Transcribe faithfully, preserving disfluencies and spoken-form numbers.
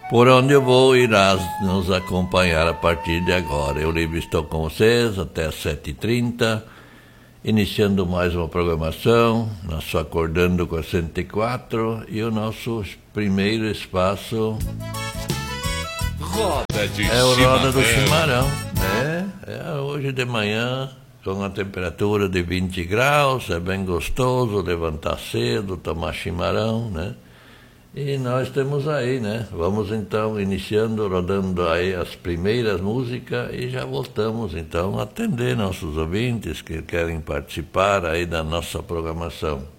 Por onde eu vou, irás nos acompanhar a partir de agora. Eu livre estou com vocês até às sete e trinta, iniciando mais uma programação, nosso Acordando com a cento e quatro e o nosso primeiro espaço Roda de é o Roda do Chimarrão. Chimarrão. É, é hoje de manhã, com a temperatura de vinte graus, é bem gostoso levantar cedo, tomar chimarrão, né? E nós temos aí, né? Vamos então iniciando, rodando aí as primeiras músicas e já voltamos então a atender nossos ouvintes que querem participar aí da nossa programação.